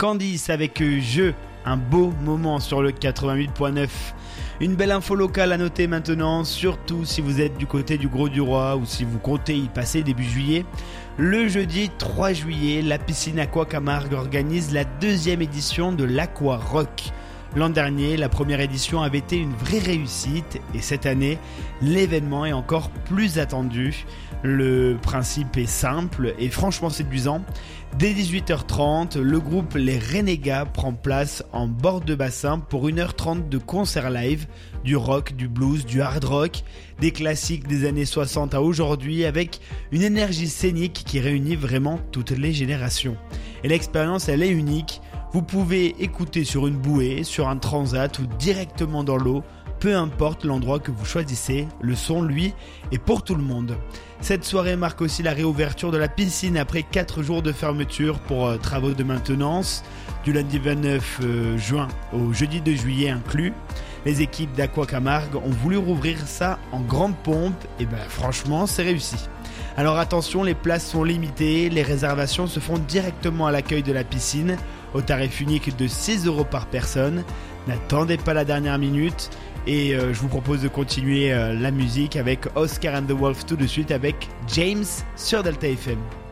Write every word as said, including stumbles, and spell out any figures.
Candice avec Je, un beau moment sur le quatre-vingt-huit point neuf. Une belle info locale à noter maintenant, surtout si vous êtes du côté du Grau-du-Roi ou si vous comptez y passer début juillet. Le jeudi trois juillet, la piscine Aqua Camargue organise la deuxième édition de l'Aqua Rock. L'an dernier, la première édition avait été une vraie réussite et cette année, l'événement est encore plus attendu. Le principe est simple et franchement séduisant. Dès dix-huit heures trente, le groupe Les Renégats prend place en bord de bassin pour une heure trente de concert live, du rock, du blues, du hard rock, des classiques des années soixante à aujourd'hui avec une énergie scénique qui réunit vraiment toutes les générations. Et l'expérience, elle est unique. Vous pouvez écouter sur une bouée, sur un transat ou directement dans l'eau, peu importe l'endroit que vous choisissez, le son, lui, est pour tout le monde. Cette soirée marque aussi la réouverture de la piscine après quatre jours de fermeture pour euh, travaux de maintenance, du lundi vingt-neuf juin au jeudi deux juillet inclus. Les équipes d'Aqua Camargue ont voulu rouvrir ça en grande pompe et ben franchement c'est réussi. Alors attention, les places sont limitées, les réservations se font directement à l'accueil de la piscine au tarif unique de six euros par personne. N'attendez pas la dernière minute et euh, je vous propose de continuer euh, la musique avec Oscar and the Wolf tout de suite avec James sur Delta F M.